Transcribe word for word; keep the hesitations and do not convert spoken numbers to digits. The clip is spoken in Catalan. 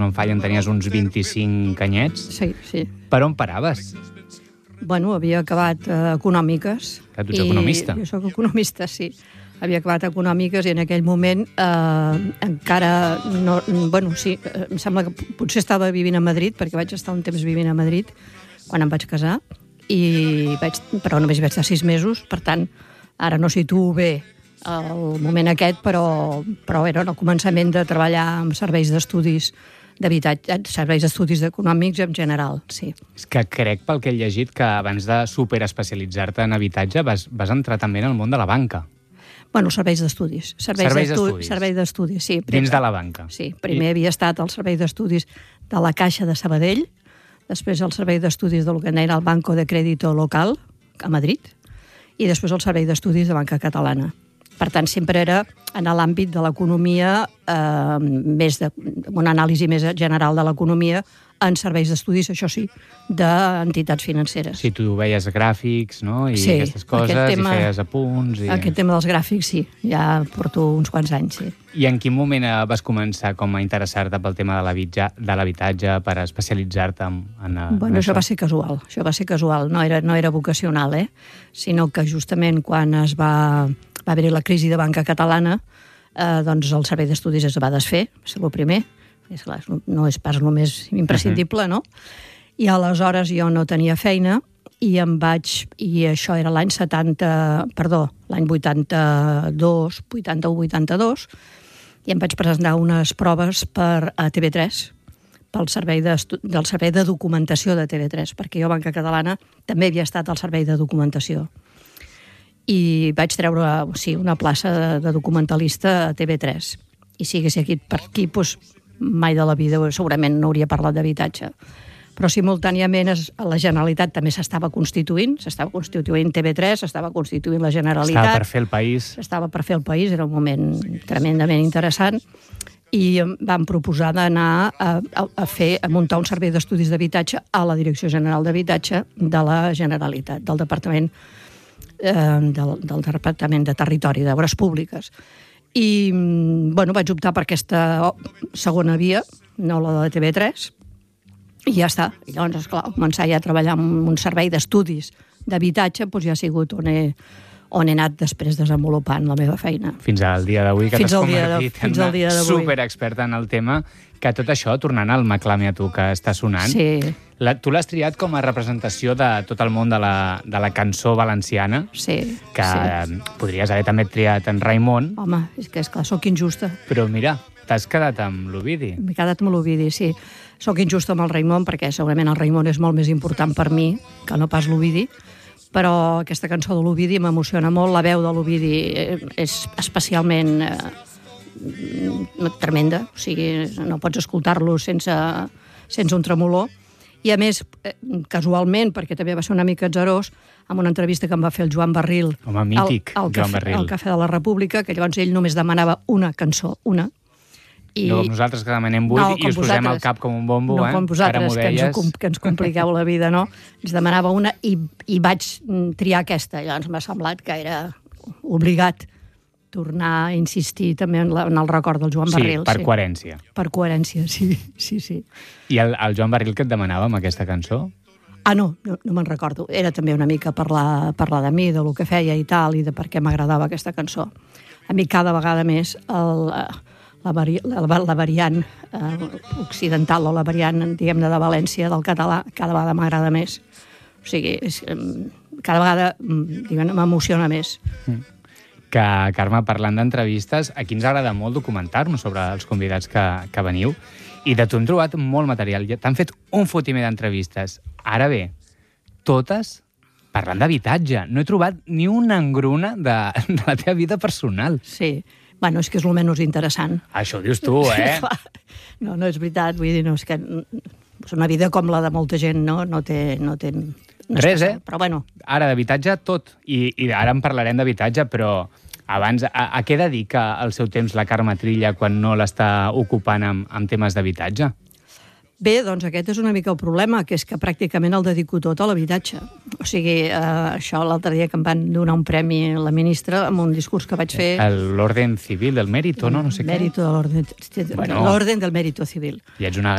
no em fallen, tenies uns vint-i-cinc anyets. Sí, sí. Per on paraves? Bueno, havia acabat eh, econòmiques. Que tu ets economista. Jo soc economista, sí. Havia acabat econòmiques i en aquell moment eh, encara no... Bueno, sí, em sembla que potser estava vivint a Madrid, perquè vaig estar un temps vivint a Madrid quan em vaig casar, i vaig, però només hi vaig estar sis mesos, per tant, ara no situo bé el moment aquest, però, però era el començament de treballar amb serveis d'estudis d'habitatge, serveis d'estudis econòmics en general, sí. És que crec, pel que he llegit, que abans de superespecialitzar-te en habitatge vas, vas entrar també en el món de la banca. Bueno, serveis d'estudis. Serveis d'estudis. Servei d'estudis, sí. Dins de la banca. Sí, primer I... havia estat al servei d'estudis de la Caixa de Sabadell, després el servei d'estudis del que era el Banco de Crédito Local, a Madrid, i després el servei d'estudis de Banca Catalana. Per tant, sempre era en l'àmbit de l'economia, eh, més de, una anàlisi més general de l'economia, en serveis d'estudis, això sí, d'entitats financeres. Sí, tu veies gràfics, no?, i sí, aquestes coses, tema, i feies apunts... I... Aquest tema dels gràfics, sí, ja porto uns quants anys, sí. I en quin moment vas començar com a interessar-te pel tema de l'habitatge per especialitzar-te en, en, bueno, en això? Això va ser casual, això va ser casual, no era, no era vocacional, eh? Sinó que justament quan es va, va haver la crisi de banca catalana, eh, doncs el servei d'estudis es va desfer, va ser el primer, és clar, no és pas el més imprescindible, no? I aleshores jo no tenia feina i em vaig... I això era l'any setanta... Perdó, l'any vuitanta-dos, vuitanta-u vuitanta-dos, i em vaig presentar unes proves per a T V tres, pel servei de, del servei de documentació de T V tres, perquè jo a Banca Catalana també havia estat al servei de documentació. I vaig treure, sí, una plaça de, de documentalista a T V tres. I si hagués aquí per aquí, doncs, mai de la vida segurament no hauria parlat d'habitatge. Però simultàniament la Generalitat també s'estava constituint, s'estava constituint T V tres, s'estava constituint la Generalitat. Estava per fer el país. Estava per fer el país, era un moment tremendament interessant, i vam proposar d'anar a, a, a fer, a muntar un servei d'estudis d'habitatge a la Direcció General d'Habitatge de la Generalitat, del Departament, eh, del, del Departament de Territori, d'Obres Públiques. I, bueno, vaig optar per aquesta segona via, no la de T V tres, i ja està. I llavors, esclar, començar ja a treballar en un servei d'estudis d'habitatge, doncs ja ha sigut on he, on he anat després desenvolupant la meva feina. Fins al dia d'avui, que t'has convertit de, en una superexperta en el tema, que tot això, tornant al M'aclame a tu, que està sonant, sí. la, tu l'has triat com a representació de tot el món de la, de la cançó valenciana, sí, que sí. podries haver també triat en Raimon. Home, és que, esclar, sóc injusta. Però mira, t'has quedat amb l'Ovidi. M'he quedat amb l'Ovidi, sí. Sóc injusta amb el Raimon, perquè segurament el Raimon és molt més important per mi que no pas l'Ovidi, però aquesta cançó de l'Ovidi m'emociona molt, la veu de l'Ovidi és especialment eh, tremenda, o sigui, no pots escoltar-lo sense, sense un tremolor, i a més, eh, casualment, perquè també va ser una mica atzarós, amb una entrevista que em va fer el Joan Barril, home, mític, al, al, Joan cafè, Barril. al Cafè de la República, que llavors ell només demanava una cançó, una. I... No, nosaltres que demanem vuit no, i us posem al cap com un bombo, no, eh? No, com vosaltres, que ens, que ens compliqueu la vida, no? Ens demanava una i, i vaig triar aquesta. Llavors m'ha semblat que era obligat tornar a insistir també en, la, en el record del Joan Barril. Sí, per sí. coherència. Per coherència, sí, sí, sí. I el, el Joan Barril que et demanava amb aquesta cançó? Ah, no, no, no me'n recordo. Era també una mica parlar, parlar de mi, de lo que feia i tal, i de per què m'agradava aquesta cançó. A mi cada vegada més el... La, vari, la, la variant eh, occidental o la variant, diguem-ne, de València, del català, cada vegada m'agrada més. O sigui, és, cada vegada, diguem-ne, m'emociona més. Mm. Que, Carme, parlant d'entrevistes, aquí ens agrada molt documentar-nos sobre els convidats que, que veniu, i de tu hem trobat molt material. T'han fet un fotimer d'entrevistes. Ara bé, totes parlant d'habitatge. No he trobat ni una engruna de, de la teva vida personal. Sí. Bueno, és que és el menys interessant. Això ho dius tu, eh? No, no és veritat. Vull dir, no, és que és una vida com la de molta gent, no? No té... No té no res, eh? Però bueno. Ara, d'habitatge, tot. I, i ara en parlarem d'habitatge, però abans, a, a què dedica el seu temps la Carme Trilla quan no l'està ocupant amb, amb temes d'habitatge? Bé, doncs aquest és una mica el problema, que és que pràcticament el dedico tot a l'habitatge. O sigui, eh, això l'altre dia que em van donar un premi la ministra amb un discurs que vaig fer... L'orden civil, el mèrito, no? No sé què. Mèrito de l'orden... Bueno. L'orden del mèrito civil. I ets una